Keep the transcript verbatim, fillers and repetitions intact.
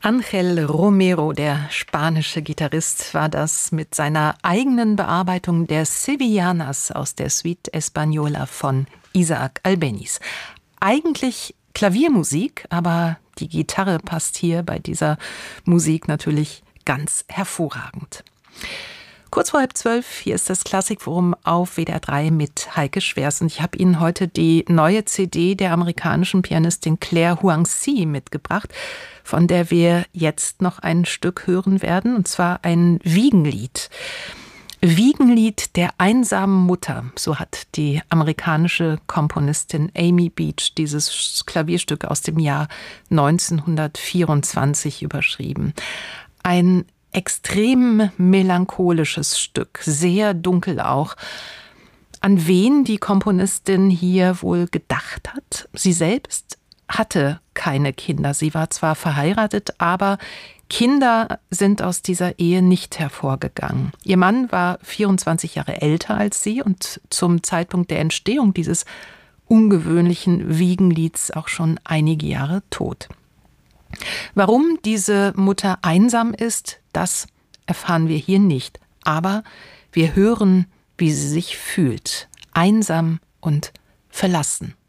Ángel Romero, der spanische Gitarrist, war das mit seiner eigenen Bearbeitung der Sevillanas aus der Suite Española von Isaac Albéniz. Eigentlich Klaviermusik, aber die Gitarre passt hier bei dieser Musik natürlich ganz hervorragend. Kurz vor halb zwölf, hier ist das Klassikforum auf W D R drei mit Heike Schwers. Und ich habe Ihnen heute die neue C D der amerikanischen Pianistin Claire Huang-Si mitgebracht, von der wir jetzt noch ein Stück hören werden, und zwar ein Wiegenlied. Wiegenlied der einsamen Mutter, so hat die amerikanische Komponistin Amy Beach dieses Klavierstück aus dem Jahr neunzehnhundertvierundzwanzig überschrieben. Ein extrem melancholisches Stück, sehr dunkel auch. An wen die Komponistin hier wohl gedacht hat? Sie selbst hatte keine Kinder. Sie war zwar verheiratet, aber Kinder sind aus dieser Ehe nicht hervorgegangen. Ihr Mann war vierundzwanzig Jahre älter als sie und zum Zeitpunkt der Entstehung dieses ungewöhnlichen Wiegenlieds auch schon einige Jahre tot. Warum diese Mutter einsam ist, das erfahren wir hier nicht. Aber wir hören, wie sie sich fühlt. Einsam und verlassen.